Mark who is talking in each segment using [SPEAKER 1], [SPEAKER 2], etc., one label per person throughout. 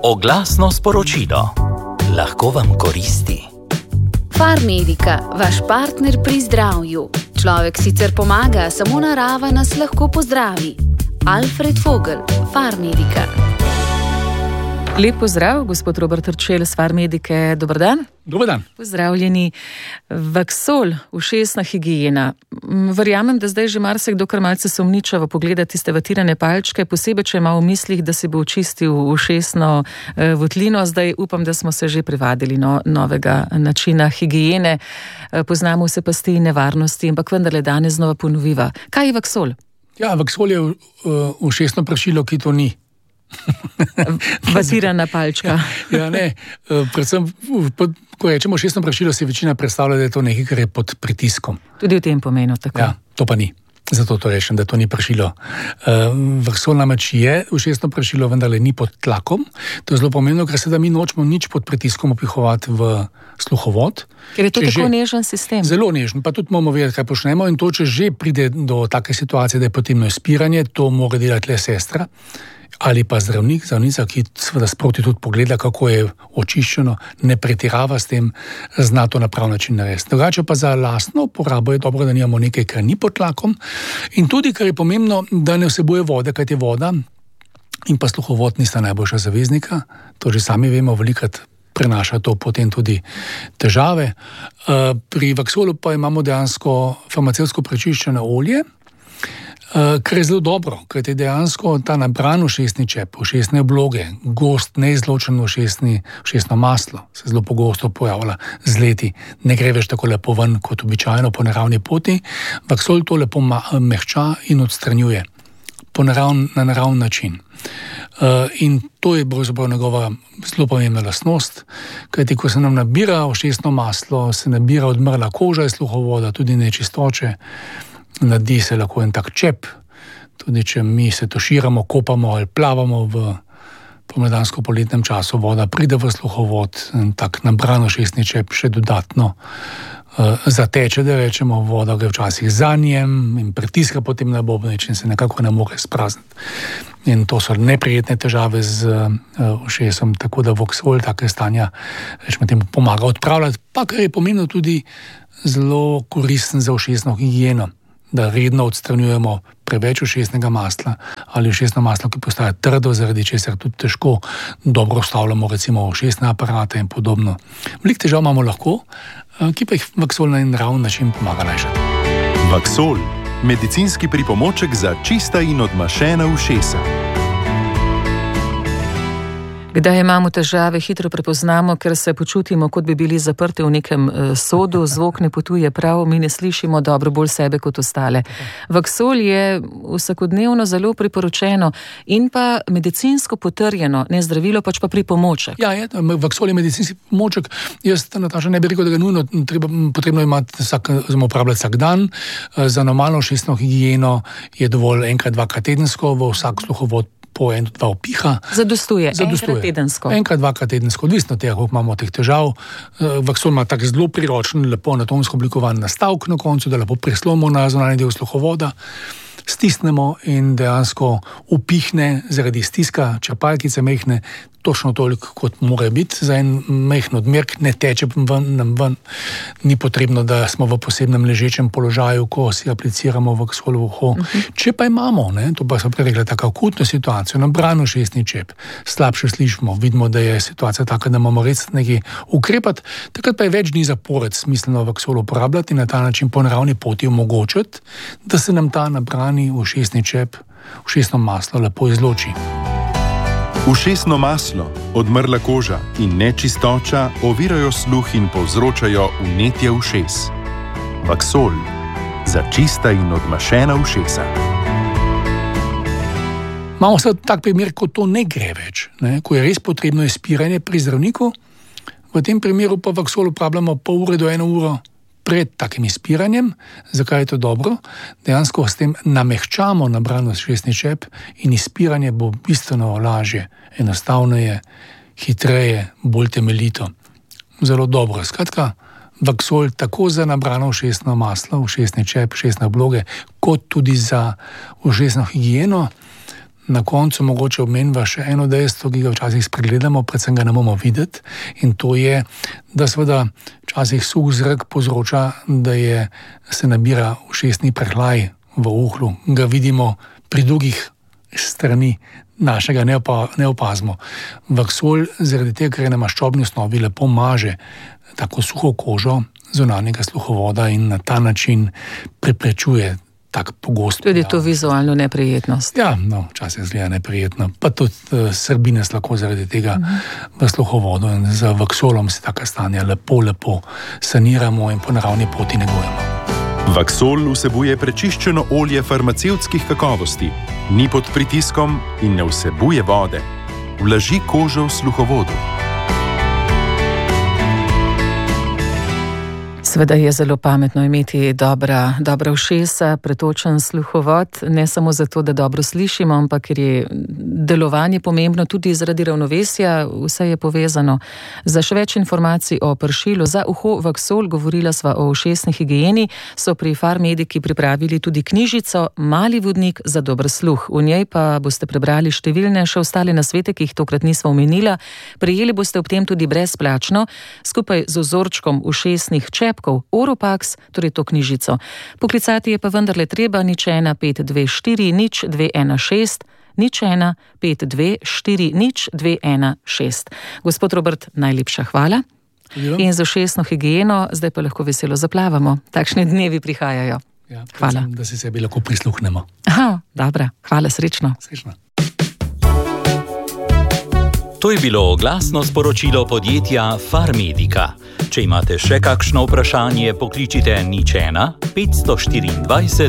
[SPEAKER 1] Oglasno sporočilo. Lahko vam koristi.
[SPEAKER 2] Farmedika, vaš partner pri zdravju. Človek sicer pomaga, samo narava nas lahko pozdravi. Alfred Vogel, Farmedika.
[SPEAKER 3] Lep pozdrav, gospod Robert Trčel z Farmedike. Dobar dan.
[SPEAKER 4] Dobar dan.
[SPEAKER 3] Pozdravljeni. Vaksol, ušesna higiena. Verjamem, da zdaj že marsikdo kar malce sumničavo pogleda tiste vatirane palčke, posebej, če ima v mislih, da si bo očistil ušesno votlino. Zdaj upam, da smo se že privadili novega načina higiene. Poznamo vse pasti in nevarnosti, ampak vendarle danes znova ponoviva. Kaj je vaksol?
[SPEAKER 4] Ja, vaksol je ušesno prašilo, ki to ni.
[SPEAKER 3] Vatirana palčka.
[SPEAKER 4] Ja, ne. Predvsem, ko rečemo ušesno prašilo, si večina predstavlja, da je to nekaj, kar je pod pritiskom.
[SPEAKER 3] Tudi v tem pomenu, tako.
[SPEAKER 4] Ja, to pa ni. Zato to rečem, da to ni prašilo. Vaksol namreč je ušesno prašilo, vendar ni pod tlakom. To je zelo pomembno, ker se da mi nočemo nič pod pritiskom opihovati v sluhovod.
[SPEAKER 3] Ker je to tako nežen sistem.
[SPEAKER 4] Zelo nežen, pa tudi moramo vedeti, kaj počnemo, in to, če že pride do take situacije, da je potrebno spiranje, to mora delati le sestra ali pa zdravnica, ki seveda sproti tudi pogleda, kako je očiščeno, ne pretirava s tem, zna to na prav način narediti. Drugače pa za lastno uporabo je dobro, da nimamo nekaj, kar ni pod tlakom, in tudi, kar je pomembno, da ne vsebuje vode, kajti voda in pa sluhovod nista najboljša zaveznika, to že sami vemo, velikokrat prenaša to potem tudi težave. Pri vaksolu pa imamo dejansko farmacevtsko prečiščeno olje, kar je zelo dobro, ker je dejansko ta nabran ušesni čep, ušesne obloge, gost, neizločen ušesno maslo, se zelo pogosto pojavlja z leti, ne gre več tako lepo ven kot običajno po naravni poti. Vaksol to lepo mehča in odstranjuje na naravn način. In to je pravzaprav njegova zelo pomembna lastnost, kajti ko se nam nabira ušesno maslo, se nabira odmrla koža iz sluhovoda, tudi nečistoče, naredi se lahko en tak čep, tudi če mi se tuširamo, kopamo ali plavamo v pomladansko-poletnem času, voda pride v sluhovod, in tak nabran ušesni čep še dodatno zateče, da rečemo, voda gre včasih za njem in pritiska potem na bobnič in se nekako ne more sprazniti. In to so neprijetne težave z ušesom, tako da vaksol take stanja, rečemo temu, pomaga odpravljati, pa kar je pomembno tudi zelo koristen za ušesno higieno, da redno odstranjujemo preveč ušesnega masla ali ušesno maslo, ki postaja trdo, zaradi česar tudi težko dobro vstavljamo recimo ušesne aparate in podobno. Veliko težav imamo lahko, ki pa jih vaksol na naravni način pomaga lajšati.
[SPEAKER 5] Vaksol, medicinski pripomoček za čista in odmašena ušesa.
[SPEAKER 3] Kdaj imamo težave, hitro prepoznamo, ker se počutimo, kot bi bili zaprti v nekem sodu, zvok ne potuje prav, mi ne slišimo dobro, bolj sebe kot ostale. Vaksol je vsakodnevno zelo priporočeno in pa medicinsko potrjeno, ne zdravilo, pač pa pripomoček.
[SPEAKER 4] Ja, vaksol je medicinski pripomoček. Jaz, Nataša, ne bi rekel, da ga nujno potrebno imati uporabljati vsak dan. Za normalno ušesno higieno je dovolj enkrat, dvakrat tedensko, v vsak sluhovod po 1-2 opiha.
[SPEAKER 3] Zadostuje. Enkrat tedensko.
[SPEAKER 4] Enkrat, dvakrat tedensko, odvisno od tega, koliko imamo teh težav. Vaksol ima tak zelo priročen, lepo anatomsko oblikovan nastavek na koncu, da lepo prislomimo na zunanji del sluhovoda, stisnemo in dejansko upihne zaradi stiska črpalkice mehne točno toliko, kot mora biti za en mehen odmerek, ne teče ven. Ni potrebno, da smo v posebnem ležečem položaju, ko si apliciramo vaksol v uho. Če pa imamo, to pa so prerekla tako akutno situacijo, nabran ušesni čep, slabše slišimo, vidimo, da je situacija taka, da moramo res nekaj ukrepati, takrat pa je več dni zapored smiselno vaksol uporabljati in na ta način po naravni poti omogočiti, da se nam ta nabrani ušesni čep, ušesno maslo lepo izloči.
[SPEAKER 5] Ušesno maslo, odmrla koža in nečistoča ovirajo sluh in povzročajo vnetje ušes. Vaksol, za čista in odmašena ušesa.
[SPEAKER 4] Imamo se tak primer, ko to ne gre več, ko je res potrebno spiranje pri zdravniku. V tem primeru pa vaksol uporabljamo pol ure do 1 uro pred takim spiranjem. Zakaj je to dobro? Dejansko s tem namehčamo nabran ušesni čep in izpiranje bo bistveno lažje, enostavneje, hitreje, bolj temeljito. Zelo dobro. Skratka, vaksol tako za nabrano ušesno maslo, ušesni čep, ušesne obloge, kot tudi za ušesno higieno Na koncu mogoče omenjava še eno dejstvo, ki ga včasih spregledamo, predvsem ga ne bomo videti, in to je, da seveda včasih suh zrak povzroča, da se nabira ušesni prehlaj v uhlju. Ga vidimo pri drugih strani našega, ne opazimo. Vaksol zaradi tega, ker je na maščobni osnovi lepo maže tako suho kožo zunanjega sluhovoda in na ta način preprečuje tak pogost.
[SPEAKER 3] Tudi to vizualno neprijetnost.
[SPEAKER 4] Ja, včasih zgleda neprijetno. Pa tudi srbine lahko zaradi tega v sluhovodu, in z vaksolom se taka stanja lepo saniramo in po naravni poti negujemo.
[SPEAKER 5] Vaksol vsebuje prečiščeno olje farmacevtskih kakovosti, ni pod pritiskom in ne vsebuje vode. Vlaži kožo v sluhovodu.
[SPEAKER 3] Seveda je zelo pametno imeti dobra ušesa, pretočen sluhovod, ne samo zato, da dobro slišimo, ampak ker je delovanje pomembno tudi zaradi ravnovesja, vse je povezano. Za še več informacij o pršilu za uho Vaksol, govorila sva o ušesni higieni, so pri Farmediki pripravili tudi knjižico Mali vodnik za dober sluh. V njej pa boste prebrali številne še ostale nasvete, ki jih tokrat nisva omenila. Prejeli boste ob tem tudi brezplačno, skupaj z vzorčkom ušesnih čepkov, Oropax, torej to knjižico. Poklicati je pa vendarle treba 01 524 0216, 01 524 0216. Gospod Robert, najlepša hvala. In za ušesno higieno zdaj pa lahko veselo zaplavamo. Takšni dnevi prihajajo.
[SPEAKER 4] Ja,
[SPEAKER 3] hvala.
[SPEAKER 4] Da si sebi lahko prisluhnemo.
[SPEAKER 3] Dobra, hvala, srečno.
[SPEAKER 4] Srečno.
[SPEAKER 1] To je bilo oglasno sporočilo podjetja Farmedika. Če imate še kakšno vprašanje, pokličite 01 524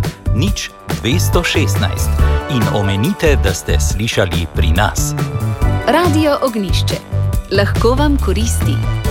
[SPEAKER 1] 0216 in omenite, da ste slišali pri nas.
[SPEAKER 2] Radio Ognjišče. Lahko vam koristi.